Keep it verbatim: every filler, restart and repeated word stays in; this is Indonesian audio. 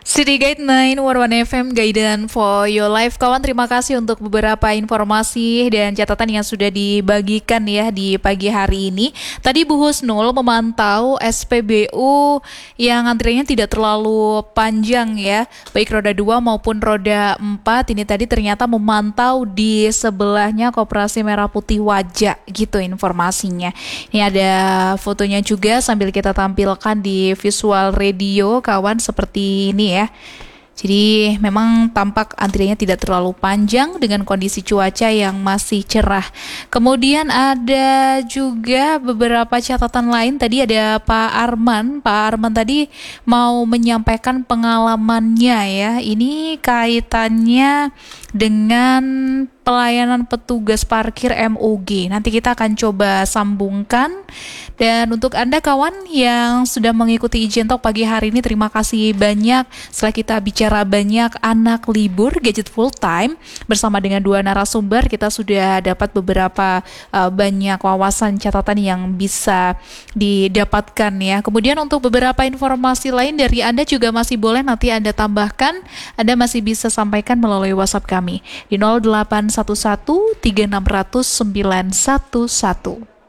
City Guide sembilan satu satu F M Guidance for Your Life. Kawan, terima kasih untuk beberapa informasi dan catatan yang sudah dibagikan ya di pagi hari ini. Tadi Bu Husnul memantau S P B U yang antriannya tidak terlalu panjang ya, baik roda dua maupun roda empat. Ini tadi ternyata memantau di sebelahnya Koperasi Merah Putih Wajak gitu informasinya. Ini ada fotonya juga sambil kita tampilkan di visual radio kawan seperti ini ya. Jadi memang tampak antriannya tidak terlalu panjang dengan kondisi cuaca yang masih cerah. Kemudian ada juga beberapa catatan lain. Tadi ada Pak Arman. Pak Arman tadi mau menyampaikan pengalamannya ya. Ini kaitannya dengan pelayanan petugas parkir M O G. Nanti kita akan coba sambungkan. Dan untuk Anda kawan yang sudah mengikuti Ijen Talk pagi hari ini, terima kasih banyak. Setelah kita bicara banyak anak libur gadget full time bersama dengan dua narasumber, kita sudah dapat beberapa uh, banyak wawasan catatan yang bisa didapatkan ya. Kemudian untuk beberapa informasi lain dari Anda juga masih boleh nanti Anda tambahkan. Anda masih bisa sampaikan melalui WhatsApp kami di nol delapan satu satu tiga enam nol nol sembilan satu satu.